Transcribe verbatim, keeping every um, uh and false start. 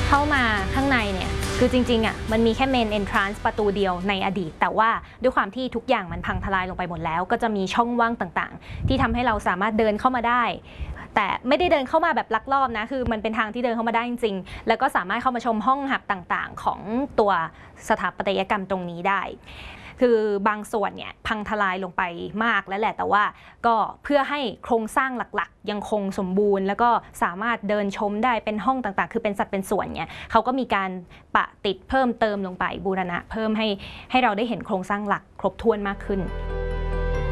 เข้ามาข้างในเนี่ยคือจริงๆอ่ะมันมีแค่เมนเอนทรานซ์ประตูเดียวในอดีตแต่ว่าด้วยความที่ทุกอย่างมันพังทลายลงไปหมดแล้วก็จะมีช่องว่างต่างๆที่ทำให้เราสามารถเดินเข้ามาได้แต่ไม่ได้เดินเข้ามาแบบลักลอบนะคือมันเป็นทางที่เดินเข้ามาได้จริงๆแล้วก็สามารถเข้ามาชมห้องหับต่างๆของตัวสถาปัตยกรรมตรงนี้ได้คือบางส่วนเนี่ยพังทลายลงไปมากแล้วแหละแต่ว่าก็เพื่อให้โครงสร้างหลักๆยังคงสมบูรณ์แล้วก็สามารถเดินชมได้เป็นห้องต่างๆคือเป็นสัดเป็นส่วนเนี่ยเขาก็มีการปะติดเพิ่มเติมลงไปบูรณะเพิ่มให้ให้เราได้เห็นโครงสร้างหลักครบถ้วนมากขึ้น